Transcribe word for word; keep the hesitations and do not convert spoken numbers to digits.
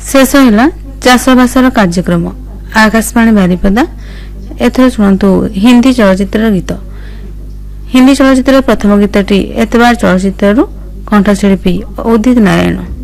शेष है चाषबासर कार्यक्रम आकाशवाणी बारिपदा। एथर शुणु हिंदी चलचित्र गीत। हिंदी चलचित्र प्रथम गीतटी एतबार चलचित्र कंठशिल्पी उदित नारायण।